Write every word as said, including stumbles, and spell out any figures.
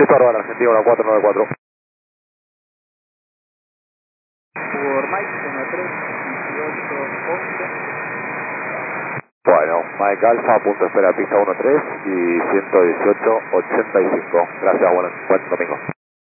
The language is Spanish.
Listo, Arroba, Argentina uno cuatro nueve cuatro. Por Mike, uno tres, dieciocho, once. Bueno, Mike Alfa, punto espera, pista uno tres y ciento dieciocho, ochenta y cinco. Gracias, buen, buen domingo.